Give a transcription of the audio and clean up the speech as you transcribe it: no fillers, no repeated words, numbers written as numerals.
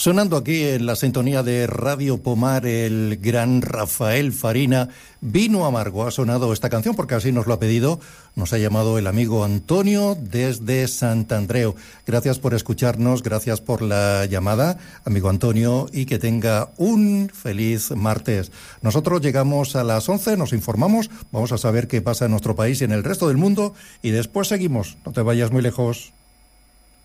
Sonando aquí en la sintonía de Radio Pomar, el gran Rafael Farina, Vino Amargo. Ha sonado esta canción porque así nos lo ha pedido. Nos ha llamado el amigo Antonio desde Santandreu. Gracias por escucharnos, gracias por la llamada, amigo Antonio, y que tenga un feliz martes. Nosotros llegamos a las 11, nos informamos, vamos a saber qué pasa en nuestro país y en el resto del mundo, y después seguimos. No te vayas muy lejos.